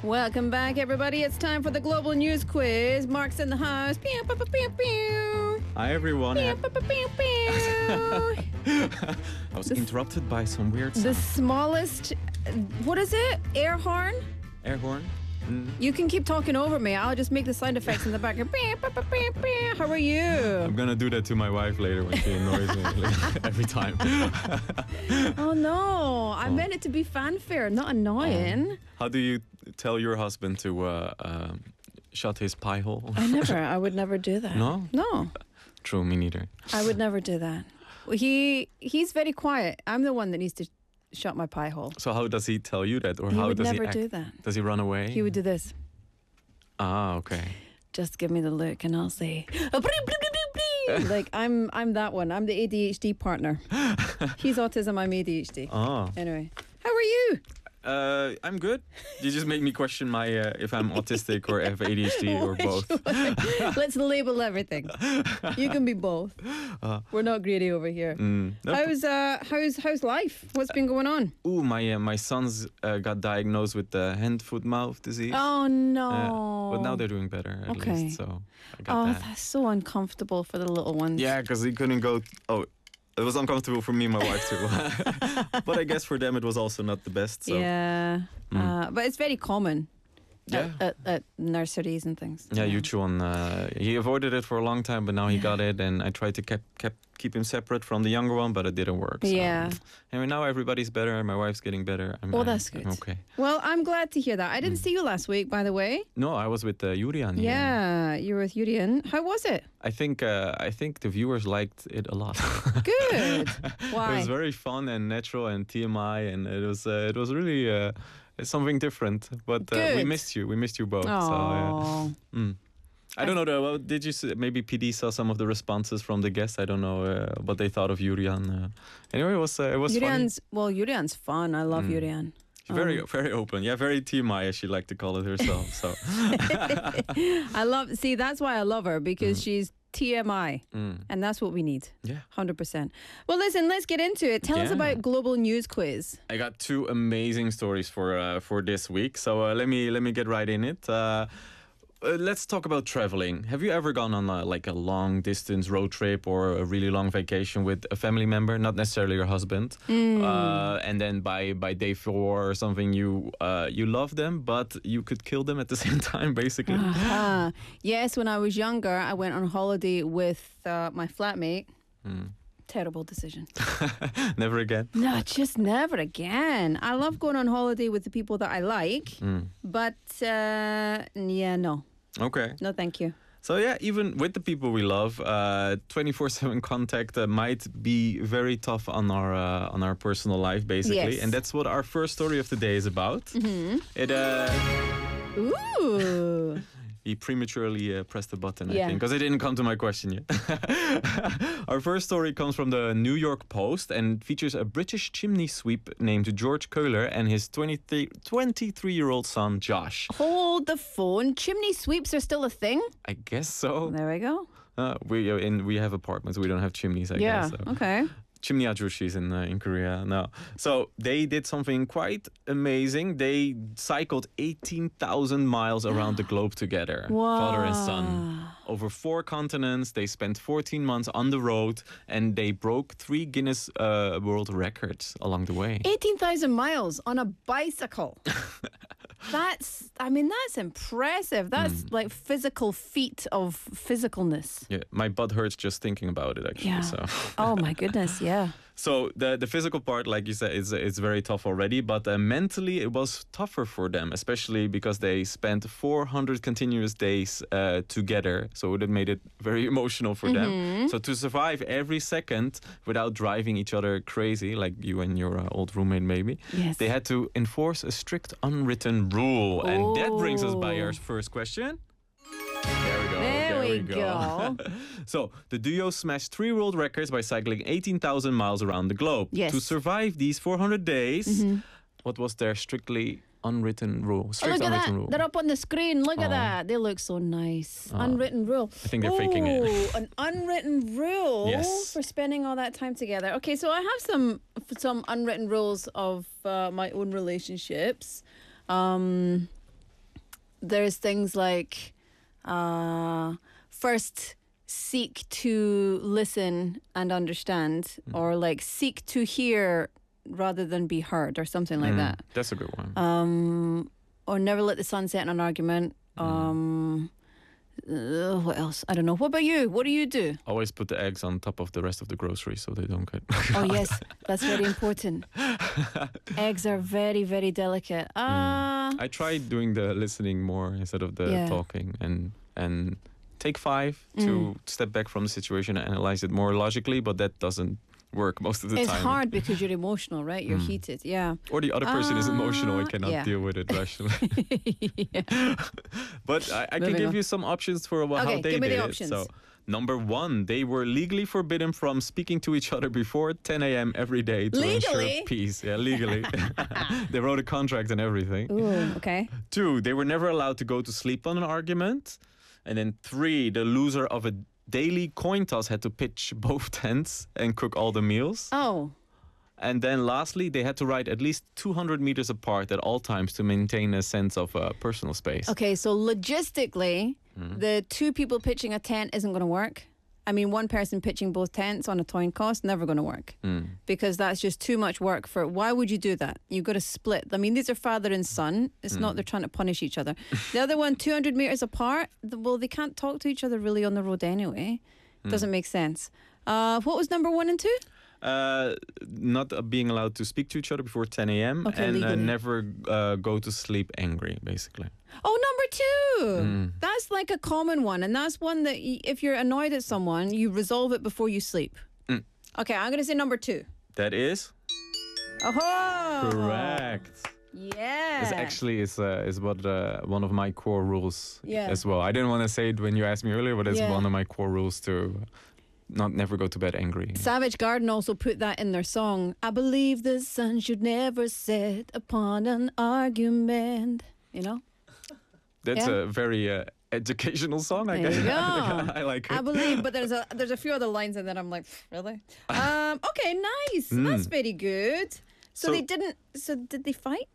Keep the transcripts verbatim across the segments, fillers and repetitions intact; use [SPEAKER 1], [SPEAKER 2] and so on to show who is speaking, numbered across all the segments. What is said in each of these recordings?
[SPEAKER 1] Welcome back, everybody. It's time for the Global News Quiz. Mark's in the house. Pew, pew, pew, pew, pew.
[SPEAKER 2] Hi, everyone.
[SPEAKER 1] Pew, pew, pew, pew, pew.
[SPEAKER 2] I was interrupted by some weird
[SPEAKER 1] The
[SPEAKER 2] sound.
[SPEAKER 1] smallest, what is it? Air horn?
[SPEAKER 2] Air horn. Mm.
[SPEAKER 1] You can keep talking over me. I'll just make the sound effects in the background. Pew, pew, pew, pew, pew. How are you?
[SPEAKER 2] I'm gonna do that to my wife later when she annoys me like, every time.
[SPEAKER 1] Oh, no. I meant it to be fanfare, not annoying.
[SPEAKER 2] How do you tell your husband to uh, uh, shut his pie hole?
[SPEAKER 1] I never. I would never do that.
[SPEAKER 2] No?
[SPEAKER 1] No.
[SPEAKER 2] True, me neither.
[SPEAKER 1] I would never do that. He He's very quiet. I'm the one that needs to shut my pie hole.
[SPEAKER 2] So how does he tell you that, or
[SPEAKER 1] He
[SPEAKER 2] how
[SPEAKER 1] would
[SPEAKER 2] does
[SPEAKER 1] never
[SPEAKER 2] he act?
[SPEAKER 1] do that.
[SPEAKER 2] Does he run away?
[SPEAKER 1] He would do this.
[SPEAKER 2] Ah, okay.
[SPEAKER 1] Just give me the look and I'll say, "Oh, blee, blee, blee, blee, blee." Like I'm I'm that one. I'm the A D H D partner. He's autism, I'm A D H D.
[SPEAKER 2] Oh.
[SPEAKER 1] Anyway, how are you?
[SPEAKER 2] Uh, I'm good. You just make me question my uh, if I'm autistic or have A D H D or
[SPEAKER 1] Which
[SPEAKER 2] both.
[SPEAKER 1] one? Let's label everything. You can be both.
[SPEAKER 2] Uh,
[SPEAKER 1] We're not greedy over here.
[SPEAKER 2] Mm, no,
[SPEAKER 1] How's uh how's how's life? What's been going on?
[SPEAKER 2] Ooh, my uh, my sons uh, got diagnosed with the hand, foot, mouth disease.
[SPEAKER 1] Oh no.
[SPEAKER 2] Uh, but now they're doing better at
[SPEAKER 1] Okay.
[SPEAKER 2] least. So I got
[SPEAKER 1] Oh,
[SPEAKER 2] that.
[SPEAKER 1] that's so uncomfortable for the little ones.
[SPEAKER 2] Yeah, because he couldn't go. Oh, it was uncomfortable for me and my wife too. But I guess for them it was also not the best. So.
[SPEAKER 1] Yeah.
[SPEAKER 2] Mm.
[SPEAKER 1] Uh, but it's very common.
[SPEAKER 2] Yeah.
[SPEAKER 1] At, at, at nurseries and things.
[SPEAKER 2] Yeah, Yuchuan, uh, he avoided it for a long time, but now he got it, and I tried to kept, kept keep him separate from the younger one, but it didn't work. So.
[SPEAKER 1] Yeah.
[SPEAKER 2] Anyway, now everybody's better. My wife's getting better. I'm,
[SPEAKER 1] Oh,
[SPEAKER 2] I'm-
[SPEAKER 1] that's good.
[SPEAKER 2] I'm okay.
[SPEAKER 1] Well, I'm glad to hear that. I didn't see you last week, by the way.
[SPEAKER 2] No, I was with uh, Yurian. here.
[SPEAKER 1] Yeah, you were with Yurian. How was it?
[SPEAKER 2] I think uh, I think the viewers liked it a lot.
[SPEAKER 1] Good.
[SPEAKER 2] It
[SPEAKER 1] Why?
[SPEAKER 2] was very fun and natural and T M I, and it was uh, it was really uh, something different. But uh, we
[SPEAKER 1] Good.
[SPEAKER 2] missed you. We missed you both. So,
[SPEAKER 1] Oh.
[SPEAKER 2] yeah. mm. I don't know. Though, well, did you see, maybe P D saw some of the responses from the guests? I don't know uh, what they thought of Yurian. Uh, anyway, it was uh, it was funny.
[SPEAKER 1] Yurian's, well, Yurian's fun. I love
[SPEAKER 2] Mm.
[SPEAKER 1] Yurian.
[SPEAKER 2] She's very
[SPEAKER 1] Um,
[SPEAKER 2] very open. Yeah, very T M I, as she liked to call it herself. So.
[SPEAKER 1] I love, see, that's why I love her, because
[SPEAKER 2] Mm.
[SPEAKER 1] she's T M I,
[SPEAKER 2] Mm.
[SPEAKER 1] and that's what we need.
[SPEAKER 2] Yeah.
[SPEAKER 1] one hundred percent. Well, listen, let's get into it. Tell us
[SPEAKER 2] Yeah.
[SPEAKER 1] about Global News Quiz.
[SPEAKER 2] I got two amazing stories for uh, for this week, so uh, let me let me get right in it. Uh, uh, let's talk about traveling. Have you ever gone on a, like a long distance road trip or a really long vacation with a family member, not necessarily your husband, uh, and then by by day four or something you uh, you love them, but you could kill them at the same time, basically.
[SPEAKER 1] Uh-huh. Yes, when I was younger, I went on holiday with uh, my flatmate.
[SPEAKER 2] Mm.
[SPEAKER 1] Terrible decision.
[SPEAKER 2] Never again.
[SPEAKER 1] No, just never again. I love going on holiday with the people that I like,
[SPEAKER 2] Mm.
[SPEAKER 1] but uh, yeah, no.
[SPEAKER 2] Okay.
[SPEAKER 1] No, thank you.
[SPEAKER 2] So yeah, even with the people we love, uh, twenty-four seven contact uh, might be very tough on our uh, on our personal life, basically,
[SPEAKER 1] Yes.
[SPEAKER 2] and that's what our first story of the day is about.
[SPEAKER 1] Mm-hmm.
[SPEAKER 2] It uh,
[SPEAKER 1] Ooh.
[SPEAKER 2] he prematurely uh, pressed the button, I
[SPEAKER 1] Yeah.
[SPEAKER 2] think, because it didn't come to my question yet. Our first story comes from the New York Post and features a British chimney sweep named George Köhler and his twenty-three, twenty-three-year-old son Josh.
[SPEAKER 1] Hold the phone. Chimney sweeps are still a thing?
[SPEAKER 2] I guess so.
[SPEAKER 1] There we go.
[SPEAKER 2] Uh, we uh, in we have apartments. We don't have chimneys. I
[SPEAKER 1] yeah,
[SPEAKER 2] guess. So.
[SPEAKER 1] okay.
[SPEAKER 2] Chimney ajushis in uh, in Korea. No, so they did something quite amazing. They cycled eighteen thousand miles around the globe together, father and son, over four continents. They spent fourteen months on the road, and they broke three Guinness uh, World Records along the way.
[SPEAKER 1] eighteen thousand miles on a bicycle. That's, I mean, that's impressive. That's like physical feat of physicalness.
[SPEAKER 2] Yeah, my butt hurts just thinking about it. Actually,
[SPEAKER 1] Yeah.
[SPEAKER 2] so.
[SPEAKER 1] Oh my goodness, yeah.
[SPEAKER 2] So the the physical part, like you said, is is very tough already. But uh, mentally, it was tougher for them, especially because they spent four hundred continuous days uh, together. So it made it very emotional for them. So to survive every second without driving each other crazy, like you and your uh, old roommate maybe,
[SPEAKER 1] Yes.
[SPEAKER 2] they had to enforce a strict unwritten rule. And that brings us by
[SPEAKER 1] Oh.
[SPEAKER 2] our first question. There we go.
[SPEAKER 1] There we go.
[SPEAKER 2] So, the duo smashed three world records by cycling eighteen thousand miles around the globe.
[SPEAKER 1] Yes.
[SPEAKER 2] To survive these four hundred days, what was their strictly unwritten rule?
[SPEAKER 1] Oh,
[SPEAKER 2] Strict
[SPEAKER 1] look at
[SPEAKER 2] unwritten
[SPEAKER 1] that.
[SPEAKER 2] rule.
[SPEAKER 1] They're up on the screen. Look at
[SPEAKER 2] Oh.
[SPEAKER 1] that. They look so nice. Unwritten rule.
[SPEAKER 2] I think they're faking it.
[SPEAKER 1] Oh, an unwritten rule
[SPEAKER 2] Yes.
[SPEAKER 1] for spending all that time together. Okay, so I have some some unwritten rules of uh, my own relationships. Um, there's things like uh, first seek to listen and understand,
[SPEAKER 2] Mm.
[SPEAKER 1] or like seek to hear rather than be heard, or something like
[SPEAKER 2] Mm,
[SPEAKER 1] that.
[SPEAKER 2] That's a good one.
[SPEAKER 1] Um, or never let the sun set in an argument. Um, uh, what else? I don't know. What about you? What do you do?
[SPEAKER 2] Always put the eggs on top of the rest of the groceries so they don't get.
[SPEAKER 1] Oh yes, that's very important. Eggs are very, very delicate. Uh,
[SPEAKER 2] I tried doing the listening more instead of the
[SPEAKER 1] Yeah.
[SPEAKER 2] talking, and and take five to
[SPEAKER 1] Mm.
[SPEAKER 2] step back from the situation and analyze it more logically, but that doesn't work most of the
[SPEAKER 1] it's
[SPEAKER 2] time.
[SPEAKER 1] hard because you're emotional, right? You're
[SPEAKER 2] Mm.
[SPEAKER 1] heated. Yeah.
[SPEAKER 2] Or the other person is emotional and
[SPEAKER 1] Uh,
[SPEAKER 2] cannot
[SPEAKER 1] yeah.
[SPEAKER 2] deal with it rationally.
[SPEAKER 1] Yeah.
[SPEAKER 2] But I, I can
[SPEAKER 1] Moving
[SPEAKER 2] give
[SPEAKER 1] on.
[SPEAKER 2] you some options for wha- how
[SPEAKER 1] Okay,
[SPEAKER 2] they
[SPEAKER 1] give me
[SPEAKER 2] did
[SPEAKER 1] the
[SPEAKER 2] it.
[SPEAKER 1] options.
[SPEAKER 2] So, number one, they were legally forbidden from speaking to each other before ten a.m. every day to
[SPEAKER 1] Legally?
[SPEAKER 2] ensure peace. Yeah, legally. They wrote a contract and everything.
[SPEAKER 1] Ooh, okay.
[SPEAKER 2] Two, they were never allowed to go to sleep on an argument. And then three, the loser of a daily coin toss had to pitch both tents and cook all the meals.
[SPEAKER 1] Oh,
[SPEAKER 2] And then lastly, they had to ride at least two hundred meters apart at all times to maintain a sense of uh, personal space.
[SPEAKER 1] okay. So logistically,
[SPEAKER 2] Mm-hmm.
[SPEAKER 1] the two people pitching a tent isn't going to work. I mean, one person pitching both tents on a coin toss, never going to work.
[SPEAKER 2] Mm.
[SPEAKER 1] Because that's just too much work for. Why would you do that? You've got to split. I mean, these are father and son. It's
[SPEAKER 2] Mm.
[SPEAKER 1] not they're trying to punish each other. The other one, two hundred meters apart. th- Well, they can't talk to each other really on the road anyway.
[SPEAKER 2] Mm.
[SPEAKER 1] Doesn't make sense. Uh, what was number one and two?
[SPEAKER 2] Uh, not uh, being allowed to speak to each other before ten a.m.
[SPEAKER 1] Okay,
[SPEAKER 2] and uh,
[SPEAKER 1] legally.
[SPEAKER 2] never uh, go to sleep angry, basically.
[SPEAKER 1] Oh, number two.
[SPEAKER 2] Mm.
[SPEAKER 1] That's like a common one. And that's one that y- if you're annoyed at someone, you resolve it before you sleep.
[SPEAKER 2] Mm.
[SPEAKER 1] Okay, I'm going to say number two.
[SPEAKER 2] That is
[SPEAKER 1] Oh,
[SPEAKER 2] correct.
[SPEAKER 1] Yeah.
[SPEAKER 2] It's actually is uh, is what uh, one of my core rules
[SPEAKER 1] Yeah.
[SPEAKER 2] as well. I didn't want to say it when you asked me earlier, but it's
[SPEAKER 1] Yeah.
[SPEAKER 2] one of my core rules to not never go to bed angry.
[SPEAKER 1] Savage Garden also put that in their song. I believe the sun should never set upon an argument. You know?
[SPEAKER 2] That's
[SPEAKER 1] Yeah.
[SPEAKER 2] a very uh, educational song, I
[SPEAKER 1] There
[SPEAKER 2] guess.
[SPEAKER 1] you go.
[SPEAKER 2] I like it.
[SPEAKER 1] I believe, but there's a there's a few other lines in that I'm like, really? Um, okay, nice.
[SPEAKER 2] Mm.
[SPEAKER 1] That's very good. So,
[SPEAKER 2] So-
[SPEAKER 1] they didn't. So did they fight?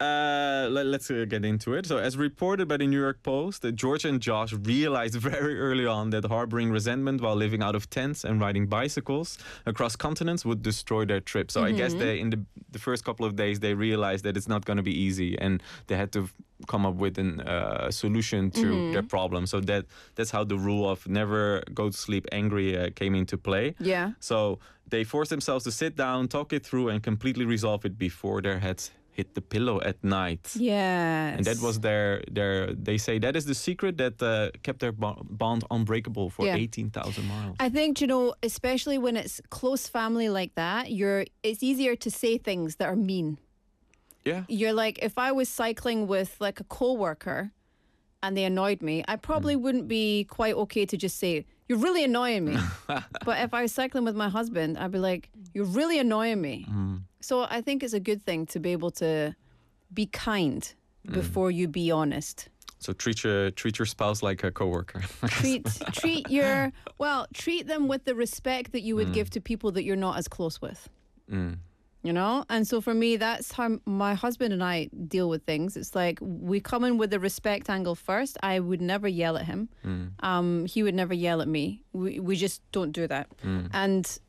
[SPEAKER 2] Uh, let, let's uh, get into it. So, as reported by the New York Post, uh, George and Josh realized very early on that harboring resentment while living out of tents and riding bicycles across continents would destroy their trip. So, I guess they, in the, the first couple of days, they realized that it's not going to be easy, and they had to f- come up with a uh, solution to their problem. So that that's how the rule of never go to sleep angry uh, came into play.
[SPEAKER 1] Yeah.
[SPEAKER 2] So they forced themselves to sit down, talk it through, and completely resolve it before their heads hit the pillow at night.
[SPEAKER 1] Yes.
[SPEAKER 2] And that was their their. They say that is the secret that uh, kept their bo- bond unbreakable for
[SPEAKER 1] Yeah.
[SPEAKER 2] eighteen thousand miles.
[SPEAKER 1] I think, you know, especially when it's close family like that, you're it's easier to say things that are mean.
[SPEAKER 2] Yeah.
[SPEAKER 1] You're like, if I was cycling with like a coworker and they annoyed me, I probably wouldn't be quite okay to just say, you're really annoying me. But if I was cycling with my husband, I'd be like, you're really annoying me. So I think it's a good thing to be able to be kind before you be honest.
[SPEAKER 2] So treat your treat your spouse like a coworker.
[SPEAKER 1] Treat treat your well, treat them with the respect that you would give to people that you're not as close with.
[SPEAKER 2] Mm.
[SPEAKER 1] You know? And so for me, that's how my husband and I deal with things. It's like we come in with the respect angle first. I would never yell at him.
[SPEAKER 2] Mm.
[SPEAKER 1] Um, he would never yell at me. We we just don't do that.
[SPEAKER 2] Mm.
[SPEAKER 1] And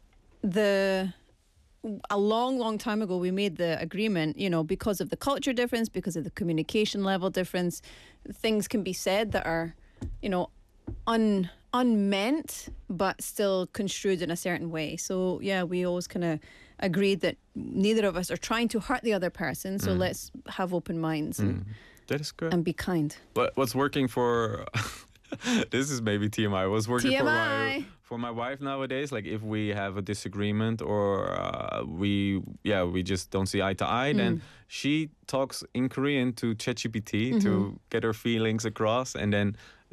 [SPEAKER 1] the a long, long time ago, we made the agreement, you know, because of the culture difference, because of the communication level difference, things can be said that are, you know, un unmeant, but still construed in a certain way. So yeah, we always kind of agreed that neither of us are trying to hurt the other person. So let's have open minds and,
[SPEAKER 2] That is good.
[SPEAKER 1] and be kind.
[SPEAKER 2] But what's working for this is maybe T M I. What's working
[SPEAKER 1] T M I.
[SPEAKER 2] for my for my wife nowadays? Like if we have a disagreement or uh, we yeah we just don't see eye to eye, then she talks in Korean to ChatGPT to get her feelings across, and then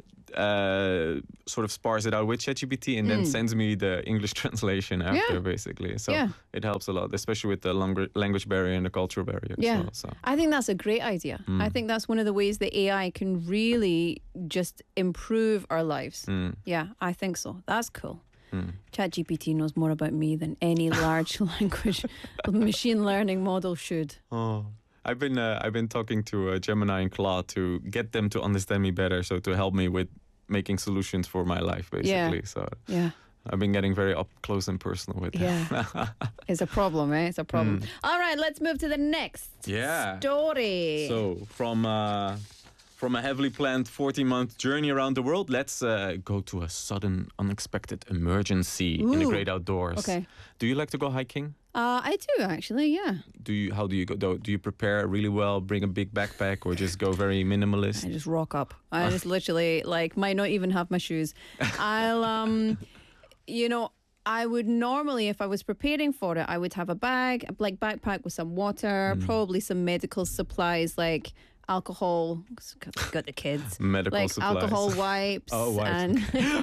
[SPEAKER 2] uh, sort of spars it out with ChatGPT, and then sends me the English translation after,
[SPEAKER 1] Yeah.
[SPEAKER 2] basically. So
[SPEAKER 1] Yeah.
[SPEAKER 2] it helps a lot, especially with the langu- language barrier and the cultural barrier as
[SPEAKER 1] Yeah.
[SPEAKER 2] well. So.
[SPEAKER 1] I think that's a great idea. I think that's one of the ways that A I can really just improve our lives.
[SPEAKER 2] Mm.
[SPEAKER 1] Yeah, I think so. That's cool.
[SPEAKER 2] Mm.
[SPEAKER 1] ChatGPT knows more about me than any large language machine learning model should.
[SPEAKER 2] Oh. I've been uh, I've been talking to uh, Gemini and Claude to get them to understand me better, so to help me with making solutions for my life, basically.
[SPEAKER 1] Yeah.
[SPEAKER 2] So
[SPEAKER 1] Yeah.
[SPEAKER 2] I've been getting very up close and personal with them.
[SPEAKER 1] Yeah. It's a problem, eh? It's a problem. All right, let's move to the next
[SPEAKER 2] Yeah.
[SPEAKER 1] story.
[SPEAKER 2] So from uh, from a heavily planned fourteen-month journey around the world, let's uh, go to a sudden, unexpected emergency in the
[SPEAKER 1] Ooh.
[SPEAKER 2] great outdoors.
[SPEAKER 1] Okay.
[SPEAKER 2] Do you like to go hiking?
[SPEAKER 1] Uh, I do actually, yeah.
[SPEAKER 2] Do you? How do you go? Do, do you prepare really well? Bring a big backpack, or just go very minimalist?
[SPEAKER 1] I just rock up. I just literally like might not even have my shoes. I'll um, you know, I would normally, if I was preparing for it, I would have a bag, like backpack with some water,
[SPEAKER 2] Mm.
[SPEAKER 1] probably some medical supplies like alcohol. 'Cause I've got the kids.
[SPEAKER 2] Medical
[SPEAKER 1] Like
[SPEAKER 2] supplies.
[SPEAKER 1] alcohol wipes.
[SPEAKER 2] Oh, wipes,
[SPEAKER 1] And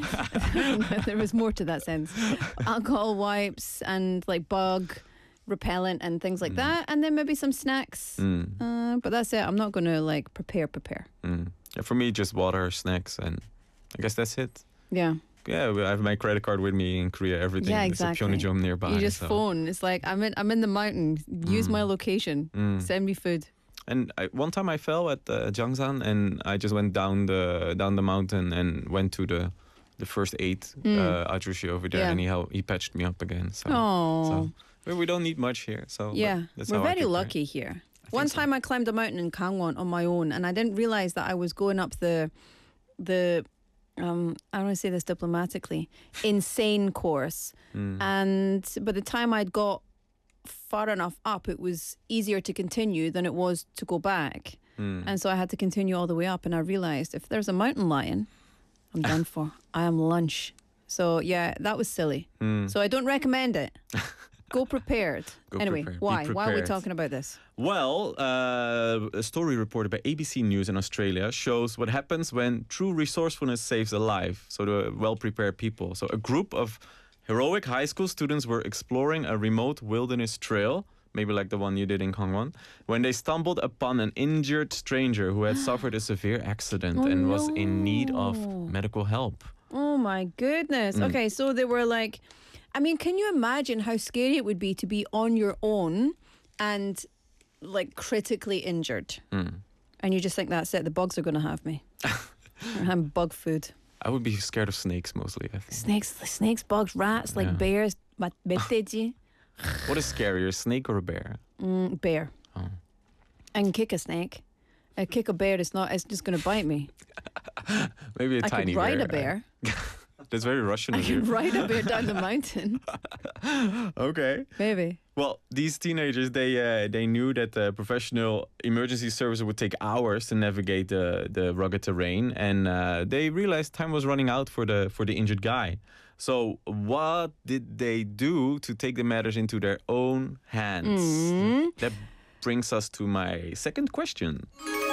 [SPEAKER 1] there was more to that sense. Alcohol wipes and like bug repellent and things like that, and then maybe some snacks.
[SPEAKER 2] Mm,
[SPEAKER 1] Uh, but that's it. I'm not going to like prepare, prepare.
[SPEAKER 2] mm. Yeah, for me, just water, snacks, and I guess that's it.
[SPEAKER 1] Yeah.
[SPEAKER 2] Yeah, I have my credit card with me in Korea. Everything.
[SPEAKER 1] Yeah,
[SPEAKER 2] There's a
[SPEAKER 1] exactly.
[SPEAKER 2] Pyeongchang nearby.
[SPEAKER 1] You just
[SPEAKER 2] so.
[SPEAKER 1] phone. It's like I'm in. I'm in the mountain. Use my location.
[SPEAKER 2] Mm.
[SPEAKER 1] Send me food.
[SPEAKER 2] And I, one time I fell at uh, Jangsan, and I just went down the down the mountain and went to the the first aid
[SPEAKER 1] Mm.
[SPEAKER 2] uh, Ajushi over there,
[SPEAKER 1] Yeah.
[SPEAKER 2] and he hel- he patched me up again. So,
[SPEAKER 1] Oh,
[SPEAKER 2] so well, we don't need much here. So but
[SPEAKER 1] yeah.
[SPEAKER 2] that's
[SPEAKER 1] We're
[SPEAKER 2] how I
[SPEAKER 1] very
[SPEAKER 2] prepare.
[SPEAKER 1] lucky here.
[SPEAKER 2] think
[SPEAKER 1] One
[SPEAKER 2] so.
[SPEAKER 1] time I climbed a mountain in Gangwon on my own, and I didn't realize that I was going up the the. Um, I don't want to say this diplomatically, insane course.
[SPEAKER 2] Mm.
[SPEAKER 1] And by the time I'd got far enough up, it was easier to continue than it was to go back.
[SPEAKER 2] Mm.
[SPEAKER 1] And so I had to continue all the way up. And I realized if there's a mountain lion, I'm done for. I am lunch. So yeah, that was silly.
[SPEAKER 2] Mm.
[SPEAKER 1] So I don't recommend it. Go prepared.
[SPEAKER 2] Go
[SPEAKER 1] anyway,
[SPEAKER 2] prepared. Be
[SPEAKER 1] why? Why are we
[SPEAKER 2] prepared.
[SPEAKER 1] talking about this?
[SPEAKER 2] Well, uh, a story reported by A B C News in Australia shows what happens when true resourcefulness saves a life. So the well-prepared people. So a group of heroic high school students were exploring a remote wilderness trail, maybe like the one you did in Gangwon, when they stumbled upon an injured stranger who had suffered a severe accident
[SPEAKER 1] Oh,
[SPEAKER 2] and was in need of
[SPEAKER 1] no.
[SPEAKER 2] medical help.
[SPEAKER 1] Oh my goodness.
[SPEAKER 2] Mm.
[SPEAKER 1] Okay, so they were like, I mean, can you imagine how scary it would be to be on your own and like critically injured?
[SPEAKER 2] Mm.
[SPEAKER 1] And you just think that's it, the bugs are going to have me. I'm bug food.
[SPEAKER 2] I would be scared of snakes mostly, I think.
[SPEAKER 1] Snakes, snakes, bugs, rats, like
[SPEAKER 2] Yeah.
[SPEAKER 1] bears. But 멧돼지.
[SPEAKER 2] What is scarier, a snake or a bear?
[SPEAKER 1] Mm, bear.
[SPEAKER 2] Oh.
[SPEAKER 1] I can kick a snake. I kick a bear. It's not. It's just going to bite me.
[SPEAKER 2] Maybe a
[SPEAKER 1] I
[SPEAKER 2] tiny
[SPEAKER 1] could ride
[SPEAKER 2] bear.
[SPEAKER 1] a bear.
[SPEAKER 2] That's very Russian
[SPEAKER 1] I
[SPEAKER 2] of you.
[SPEAKER 1] could ride a bear down the mountain.
[SPEAKER 2] Okay.
[SPEAKER 1] Maybe.
[SPEAKER 2] Well, these teenagers, they uh, they knew that the professional emergency service would take hours to navigate the, the rugged terrain, and uh, they realized time was running out for the for the injured guy. So what did they do to take the matters into their own hands?
[SPEAKER 1] Mm.
[SPEAKER 2] That brings us to my second question.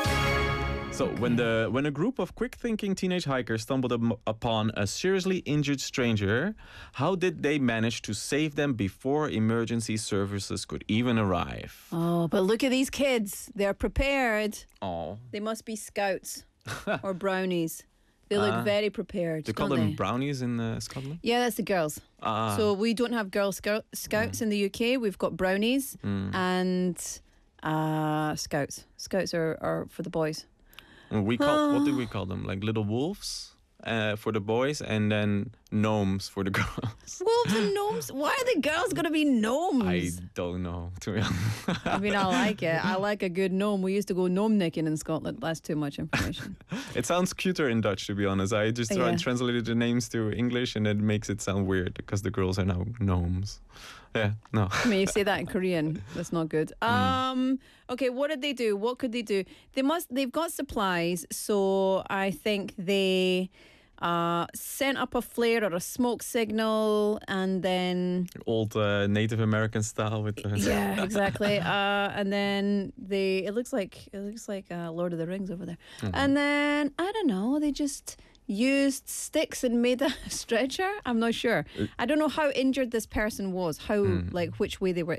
[SPEAKER 2] So when the when a group of quick-thinking teenage hikers stumbled up, upon a seriously injured stranger, how did they manage to save them before emergency services could even arrive?
[SPEAKER 1] Oh, but look at these kids. They're prepared.
[SPEAKER 2] Oh,
[SPEAKER 1] They must be scouts or brownies. They look
[SPEAKER 2] Ah.
[SPEAKER 1] very prepared.
[SPEAKER 2] they call
[SPEAKER 1] don't
[SPEAKER 2] them
[SPEAKER 1] they?
[SPEAKER 2] brownies in uh, Scotland.
[SPEAKER 1] Yeah, that's the girls.
[SPEAKER 2] Ah,
[SPEAKER 1] So we don't have Girl Scout- Scouts in the U K. We've got brownies
[SPEAKER 2] mm.
[SPEAKER 1] and uh, Scouts. Scouts are, are for the boys.
[SPEAKER 2] And we call what do we call them? Like little wolves uh, for the boys, and then gnomes for the girls.
[SPEAKER 1] Wolves and gnomes? Why are the girls going to be gnomes?
[SPEAKER 2] I don't know, to be honest.
[SPEAKER 1] I mean, I like it. I like a good gnome. We used to go gnome nicking in Scotland. That's too much information.
[SPEAKER 2] It sounds cuter in Dutch, to be honest. I just try
[SPEAKER 1] Yeah.
[SPEAKER 2] and translated the names to English, and it makes it sound weird because the girls are now gnomes. Yeah, no.
[SPEAKER 1] I mean, you say that in Korean. That's not good. Um. Okay, what did they do? What could they do? They must. They've got supplies, so I think they uh, sent up a flare or a smoke signal, and then
[SPEAKER 2] Old uh, Native American style with the
[SPEAKER 1] yeah, exactly. Uh, and then they. It looks like it looks like uh, Lord of the Rings over there.
[SPEAKER 2] Mhm.
[SPEAKER 1] And then I don't know. They just used sticks and made a stretcher. I'm not sure. I don't know how injured this person was. How
[SPEAKER 2] Mm.
[SPEAKER 1] like which way they were